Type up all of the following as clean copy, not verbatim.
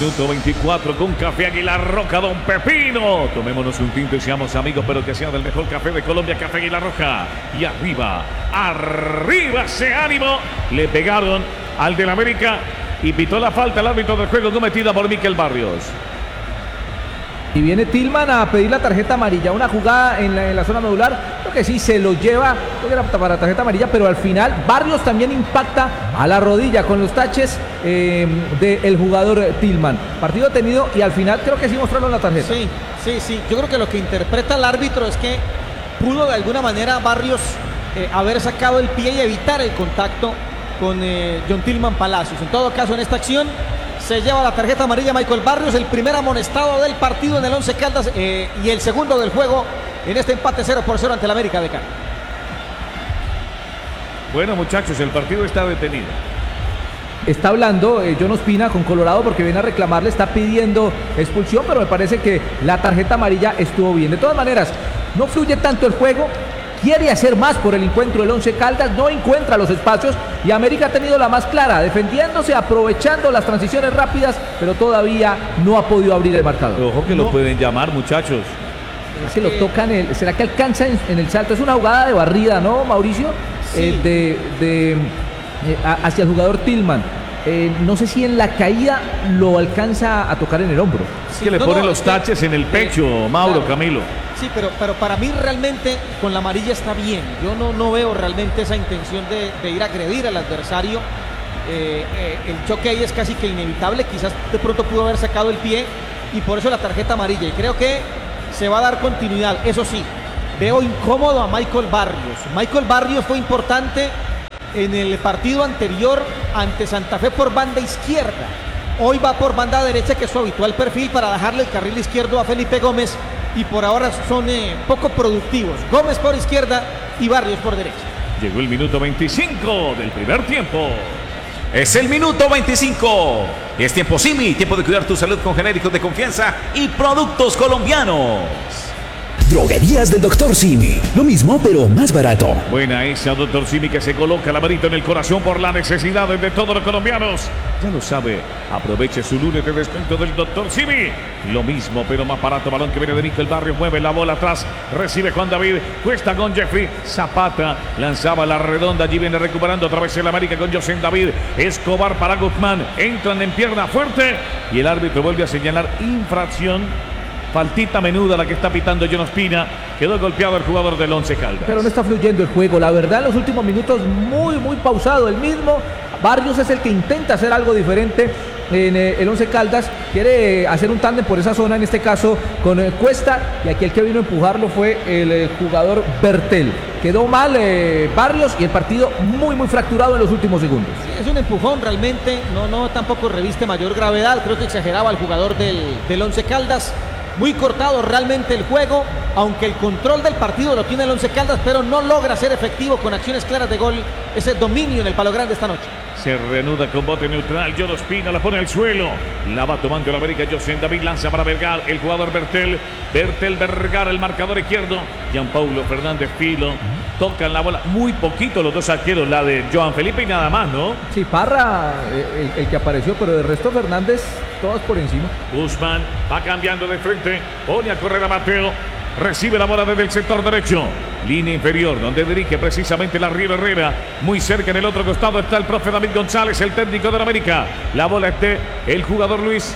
Minuto 24 con Café Aguilar Roja, Don Pepino. Tomémonos un tinto y seamos amigos, pero que sea del mejor café de Colombia, Café Aguilar Roja. Y arriba ese ánimo. Le pegaron al del América y pitó la falta el árbitro del juego cometida por Miquel Barrios. Y viene Tillman a pedir la tarjeta amarilla, una jugada en la zona medular, creo que sí se lo lleva, creo que era para tarjeta amarilla, pero al final Barrios también impacta a la rodilla con los taches del jugador Tillman. Partido tenido y al final creo que sí mostraron la tarjeta. Sí, yo creo que lo que interpreta el árbitro es que pudo de alguna manera Barrios haber sacado el pie y evitar el contacto con John Tillman Palacios. En todo caso, en esta acción se lleva la tarjeta amarilla Michael Barrios, el primer amonestado del partido en el Once Caldas y el segundo del juego en este empate 0-0 ante el América de Cali. Bueno, muchachos, el partido está detenido. Está hablando John Ospina con Colorado porque viene a reclamarle, está pidiendo expulsión, pero me parece que la tarjeta amarilla estuvo bien. De todas maneras, no fluye tanto el juego. Quiere hacer más por el encuentro del Once Caldas, no encuentra los espacios y América ha tenido la más clara, defendiéndose, aprovechando las transiciones rápidas, pero todavía no ha podido abrir el marcador. Ojo que lo pueden llamar, muchachos. Se lo tocan, ¿será que alcanza en el salto? Es una jugada de barrida, ¿no, Mauricio? Sí. Hacia el jugador Tillman. No sé si en la caída lo alcanza a tocar en el hombro. Sí, que le pone los taches en el pecho, Mauro, claro. Camilo. Sí, pero para mí realmente con la amarilla está bien. Yo no veo realmente esa intención de ir a agredir al adversario. El choque ahí es casi que inevitable. Quizás de pronto pudo haber sacado el pie y por eso la tarjeta amarilla. Y creo que se va a dar continuidad. Eso sí, veo incómodo a Michael Barrios. Michael Barrios fue importante en el partido anterior ante Santa Fe por banda izquierda. Hoy va por banda derecha, que es su habitual perfil, para dejarle el carril izquierdo a Felipe Gómez. Y por ahora son poco productivos. Gómez por izquierda y Barrios por derecha. Llegó el minuto 25 del primer tiempo. Es el minuto 25. Es tiempo Simi, tiempo de cuidar tu salud con genéricos de confianza y productos colombianos. Droguerías del Dr. Simi. Lo mismo, pero más barato. Buena esa, Dr. Simi, que se coloca la manito en el corazón por las necesidades de todos los colombianos. Ya lo sabe, aproveche su lunes de descuento del Dr. Simi. Lo mismo, pero más barato. Balón que viene de Nico el Barrio, mueve la bola atrás. Recibe Juan David, cuesta con Jeffrey. Zapata lanzaba la redonda, allí viene recuperando otra vez el América con José David. Escobar para Guzmán, entran en pierna fuerte y el árbitro vuelve a señalar infracción. Faltita menuda la que está pitando John Ospina. Quedó golpeado el jugador del Once Caldas. Pero no está fluyendo el juego. La verdad, en los últimos minutos muy pausado. El mismo Barrios es el que intenta hacer algo diferente en el Once Caldas. Quiere hacer un tándem por esa zona, en este caso con Cuesta. Y aquí el que vino a empujarlo fue el jugador Bertel. Quedó mal Barrios y el partido muy fracturado en los últimos segundos. Sí, es un empujón realmente. No tampoco reviste mayor gravedad. Creo que exageraba el jugador del Once Caldas. Muy cortado realmente el juego, aunque el control del partido lo tiene el Once Caldas, pero no logra ser efectivo con acciones claras de gol, ese dominio en el Palo Grande esta noche. Se reanuda con bote neutral, John Ospina la pone al suelo, la va tomando el América, José David lanza para Vergara, el jugador Bertel Vergara, el marcador izquierdo, Gianpaulo Fernández Filo, tocan la bola, muy poquito los dos arqueros, la de Joan Felipe y nada más, ¿no? Sí, Parra, el que apareció, pero de resto Fernández, todos por encima. Guzmán va cambiando de frente, pone a correr a Mateo, recibe la bola desde el sector derecho, línea inferior, donde dirige precisamente la Riva Herrera. Muy cerca en el otro costado está el profe David González, el técnico de la América. La bola es de el jugador Luis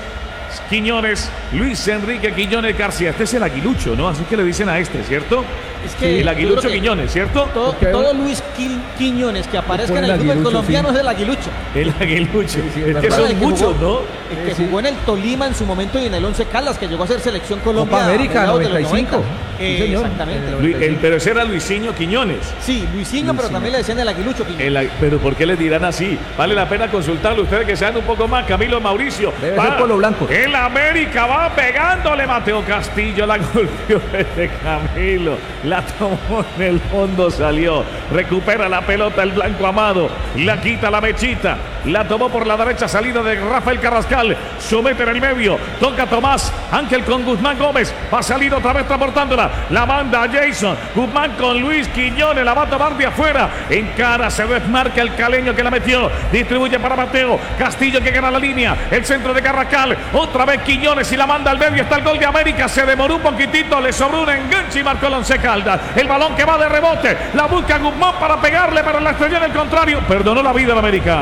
Enrique Quiñones García. Este es el aguilucho, ¿no? Así que le dicen a este, ¿cierto? Es que sí, el aguilucho Quiñones, ¿cierto? Todo Luis Quiñones que aparezca en el fútbol colombiano, sí, es el aguilucho. El aguilucho. Sí, es que son muchos, ¿no? El que jugó en el Tolima en su momento y en el Once Caldas, que llegó a ser selección Colombia. Copa América 95. Sí, exactamente. Pero ese era Luisinho Quiñones. Sí, Luisinho, pero también le decían el aguilucho Quiñones. Pero ¿por qué le dirán así? Vale la pena consultarlo ustedes que sean un poco más. Camilo Mauricio. Debe ser Polo Blanco. El América va pegándole. Mateo Castillo la golpeó de Camilo. La tomó en el fondo, salió. Recupera la pelota el Blanco Amado. La quita la mechita. La tomó por la derecha, salida de Rafael Carrascal. Somete en el medio. Toca Tomás. Ángel con Guzmán Gómez. Va a salir otra vez transportándola. La manda a Jason. Guzmán con Luis Quiñones. La va a tomar de afuera. En cara se desmarca el caleño que la metió. Distribuye para Mateo. Castillo que gana la línea. El centro de Carrascal. Otra vez Quiñones y la manda al medio. Está el gol de América. Se demoró un poquitito. Le sobró un enganche y marcó el Once Caldas. El balón que va de rebote. La busca Guzmán para pegarle, pero la estrelló en el contrario. Perdonó la vida de América.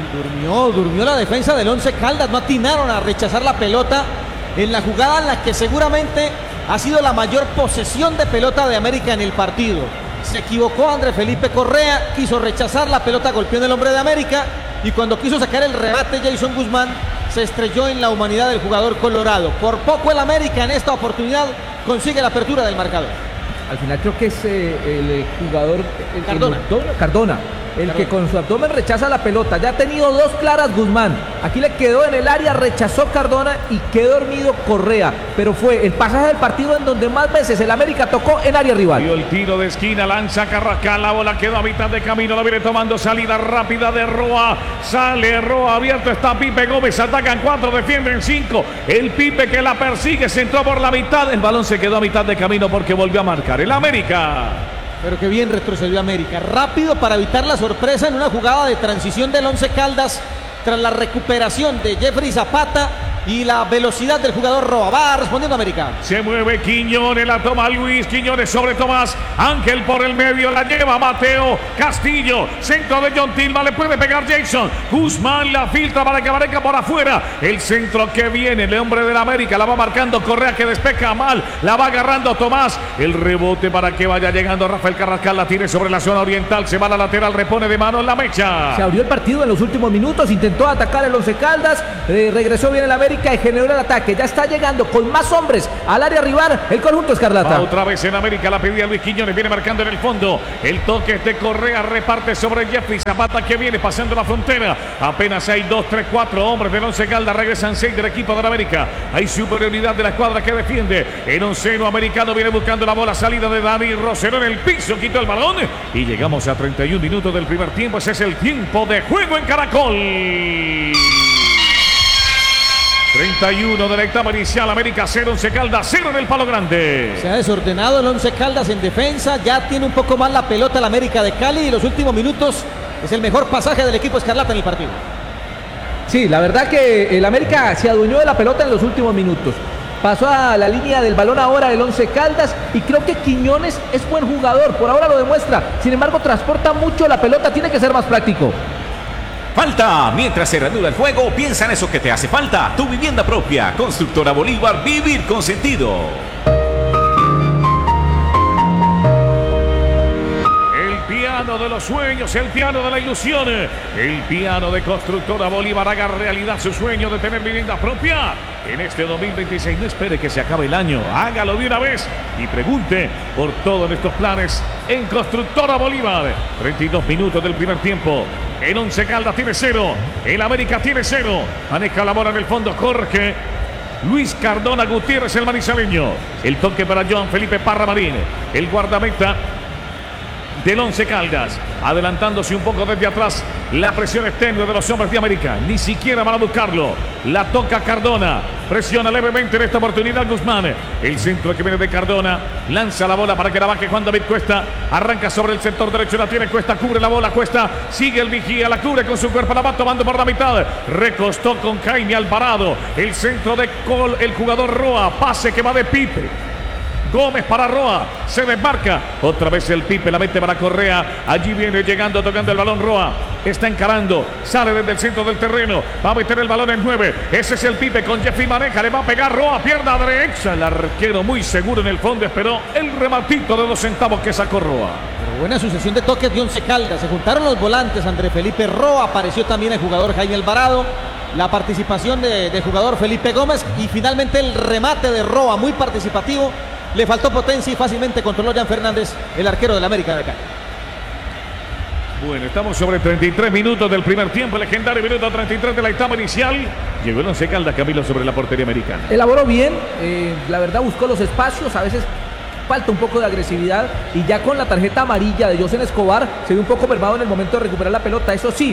Durmió la defensa del Once Caldas. No atinaron a rechazar la pelota en la jugada en la que seguramente ha sido la mayor posesión de pelota de América en el partido. Se equivocó André Felipe Correa, quiso rechazar, la pelota golpeó en el hombre de América y cuando quiso sacar el remate Jason Guzmán se estrelló en la humanidad del jugador colorado. Por poco el América en esta oportunidad consigue la apertura del marcador. Al final creo que es el jugador Cardona, el que con su abdomen rechaza la pelota. Ya ha tenido dos claras Guzmán. Aquí le quedó en el área, rechazó Cardona y quedó dormido Correa. Pero fue el pasaje del partido en donde más veces el América tocó en área rival. Dio el tiro de esquina, lanza Carrascal, la bola quedó a mitad de camino, la viene tomando salida rápida de Roa. Sale Roa, abierto está Pipe Gómez, atacan 4, defienden 5. El Pipe que la persigue, se entró por la mitad. El balón se quedó a mitad de camino porque volvió a marcar el América. Pero qué bien retrocedió América. Rápido para evitar la sorpresa en una jugada de transición del Once Caldas tras la recuperación de Jeffrey Zapata y la velocidad del jugador Roa. Va respondiendo América. Se mueve Quiñones, la toma Luis Quiñones sobre Tomás. Ángel por el medio, la lleva Mateo. Castillo, centro de John Tilma, le puede pegar Jason. Guzmán la filtra para que aparezca por afuera. El centro que viene, el hombre del América, la va marcando Correa que despeja mal. La va agarrando Tomás. El rebote para que vaya llegando Rafael Carrascal, la tiene sobre la zona oriental. Se va a la lateral, repone de mano en la mecha. Se abrió el partido en los últimos minutos, intentó atacar el Once Caldas, regresó bien el América y generó el ataque. Ya está llegando con más hombres al área rival el conjunto escarlata. Otra vez en América la pedía Luis Quiñones, viene marcando en el fondo. El toque de Correa, reparte sobre Jeffrey Zapata que viene pasando la frontera. Apenas hay 2, 3, 4 hombres del Once Caldas, regresan 6 del equipo de la América. Hay superioridad de la escuadra que defiende. El onceno americano viene buscando la bola, salida de David Rosero en el piso, quitó el balón y llegamos a 31 minutos del primer tiempo. Ese es el tiempo de juego en Caracol. 31 de la etapa inicial, América 0, Once Caldas 0 en el palo grande. Se ha desordenado el Once Caldas en defensa, ya tiene un poco más la pelota el América de Cali y los últimos minutos es el mejor pasaje del equipo escarlata en el partido. Sí, la verdad que el América se adueñó de la pelota en los últimos minutos. Pasó a la línea del balón ahora el Once Caldas y creo que Quiñones es buen jugador, por ahora lo demuestra. Sin embargo, transporta mucho la pelota, tiene que ser más práctico. Falta. Mientras se reanuda el juego, piensa en eso que te hace falta. Tu vivienda propia. Constructora Bolívar. Vivir con sentido. El piano de los sueños, el piano de la ilusión. El piano de Constructora Bolívar haga realidad su sueño de tener vivienda propia. En este 2026 no espere que se acabe el año. Hágalo de una vez y pregunte por todos estos planes en Constructora Bolívar. 32 minutos del primer tiempo. El Once Caldas tiene 0. El América tiene 0. Maneja la bola en el fondo Jorge Luis Cardona Gutiérrez, el manizaleño. El toque para Joan Felipe Parra Marín, el guardameta del Once Caldas, adelantándose un poco desde atrás. La presión es tenue de los hombres de América, ni siquiera van a buscarlo. La toca Cardona, presiona levemente en esta oportunidad Guzmán. El centro que viene de Cardona, lanza la bola para que la baje Juan David Cuesta. Arranca sobre el sector derecho, la tiene Cuesta, cubre la bola Cuesta, sigue el vigía, la cubre con su cuerpo, la va tomando por la mitad. Recostó con Jaime Alvarado, el centro de el jugador Roa, pase que va de Pipe. Gómez para Roa, se desmarca, otra vez el Pipe, la mete para Correa, allí viene llegando, tocando el balón Roa, está encarando, sale desde el centro del terreno, va a meter el balón en 9, ese es el Pipe con Jeffrey Maneja, le va a pegar Roa, pierna derecha, el arquero muy seguro en el fondo, esperó el rematito de 2 centavos que sacó Roa. Pero buena sucesión de toques de Once Caldas, se juntaron los volantes, André Felipe Roa, apareció también el jugador Jaime Alvarado, la participación del jugador Felipe Gómez y finalmente el remate de Roa, muy participativo. Le faltó potencia y fácilmente controló Jan Fernández, el arquero del América de Cali. Bueno, estamos sobre 33 minutos del primer tiempo, legendario minuto 33 de la etapa inicial. Llegó el Once Caldas, Camilo, sobre la portería americana. Elaboró bien, la verdad buscó los espacios, a veces falta un poco de agresividad y ya con la tarjeta amarilla de José Escobar se ve un poco mermado en el momento de recuperar la pelota. Eso sí,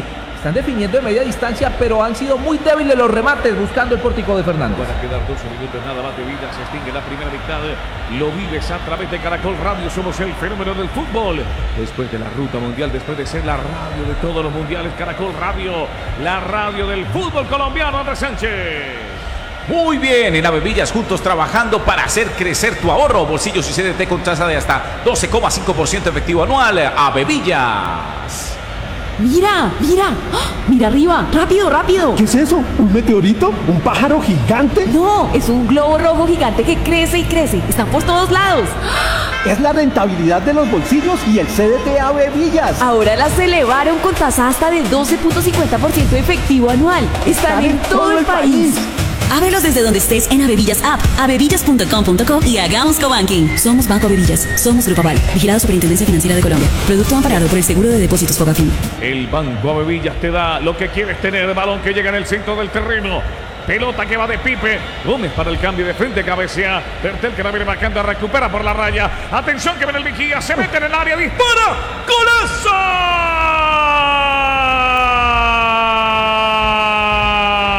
están definiendo de media distancia, pero han sido muy débiles los remates buscando el pórtico de Fernández. Van a quedar 12 minutos nada más de vida. Se extingue la primera mitad. Lo vives a través de Caracol Radio. Somos el fenómeno del fútbol. Después de la ruta mundial, después de ser la radio de todos los mundiales, Caracol Radio, la radio del fútbol colombiano. Andrés Sánchez. Muy bien, en Avevillas juntos trabajando para hacer crecer tu ahorro. Bolsillos y CDT con tasa de hasta 12,5% efectivo anual. Avevillas. Mira, mira, ¡ah! Mira arriba, rápido, rápido. ¿Qué es eso? ¿Un meteorito? ¿Un pájaro gigante? No, es un globo rojo gigante que crece y crece. Están por todos lados. Es la rentabilidad de los bolsillos y el CDT Avevillas. Ahora las elevaron con tasa hasta de 12,50% efectivo anual. Están en todo el país. Ábrelos desde donde estés en Avevillas App, avevillas.com.co y hagamos cobanking. Somos Banco Avevillas, somos Grupo Aval, vigilado Superintendencia Financiera de Colombia. Producto amparado por el Seguro de Depósitos Fogafín. El Banco Avevillas te da lo que quieres tener. Balón que llega en el centro del terreno. Pelota que va de Pipe. Gómez para el cambio de frente, cabecea. Bertel que la viene marcando, recupera por la raya. Atención que viene el vigía, se mete en el área, dispara. ¡Golazo!